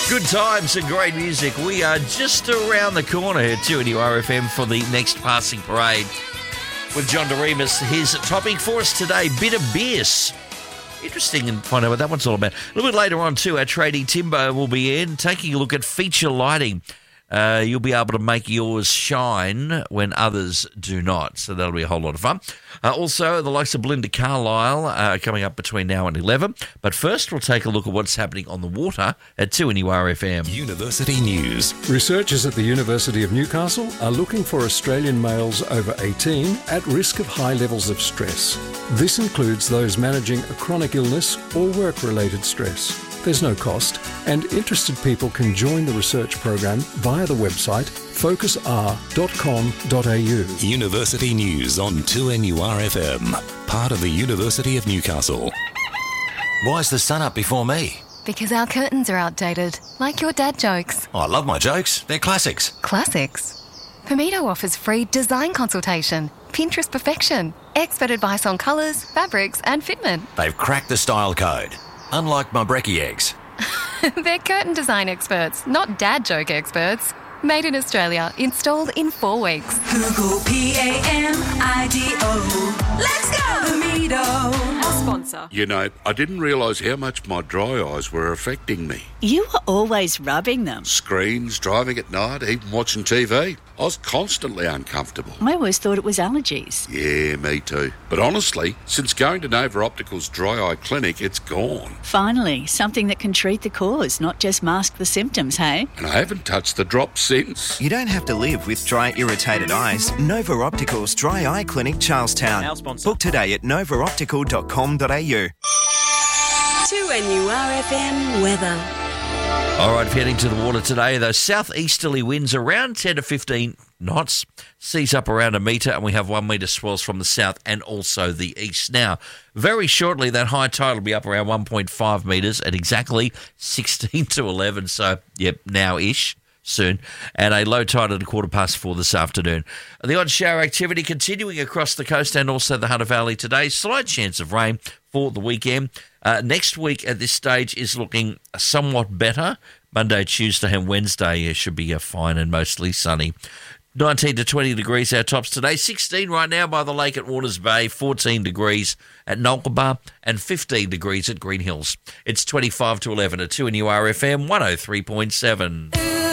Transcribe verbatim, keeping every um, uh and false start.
Good times and great music. We are just around the corner here, two N U R F M, for the next passing parade with John DeRemus. His topic for us today, bitter beers. Interesting, and find out what that one's all about. A little bit later on, too, our tradie Timbo will be in, taking a look at feature lighting. Uh, you'll be able to make yours shine when others do not. So that'll be a whole lot of fun. Uh, also, the likes of Belinda Carlisle uh, coming up between now and eleven. But first, we'll take a look at what's happening on the water at two N U R F M. University News. Researchers at the University of Newcastle are looking for Australian males over eighteen at risk of high levels of stress. This includes those managing a chronic illness or work-related stress. There's no cost, and interested people can join the research program via the website focus r dot com dot a u. University News on two N U R F M, part of the University of Newcastle. Why's the sun up before me? Because our curtains are outdated, like your dad jokes. Oh, I love my jokes. They're classics. Classics? Pomito offers free design consultation, Pinterest perfection, expert advice on colours, fabrics and fitment. They've cracked the style code. Unlike my brekkie eggs. They're curtain design experts, not dad joke experts. Made in Australia, installed in four weeks. Google P A M I D O. Let's go, Pomito. Our sponsor. You know, I didn't realise how much my dry eyes were affecting me. You were always rubbing them. Screens, driving at night, even watching T V. I was constantly uncomfortable. I always thought it was allergies. Yeah, me too. But honestly, since going to Nova Optical's dry eye clinic, it's gone. Finally, something that can treat the cause, not just mask the symptoms, hey? And I haven't touched the drops since. You don't have to live with dry, irritated eyes. Nova Optical's Dry Eye Clinic, Charlestown. Our sponsor. Book today at nova optical dot com dot a u. two N U R F M weather. All right, heading to the water today, those southeasterly winds around ten to fifteen knots, seas up around a metre, and we have one metre swells from the south and also the east. Now, very shortly, that high tide will be up around one point five metres at exactly sixteen to eleven, so, yep, now-ish. Soon, and a low tide at a quarter past four this afternoon. The odd shower activity continuing across the coast and also the Hunter Valley today. Slight chance of rain for the weekend. Uh, next week at this stage is looking somewhat better. Monday, Tuesday and Wednesday should be a fine and mostly sunny. nineteen to twenty degrees our tops today. sixteen right now by the lake at Waters Bay, fourteen degrees at Nolkaba and fifteen degrees at Green Hills. It's twenty-five to eleven at two N U R F M one oh three point seven.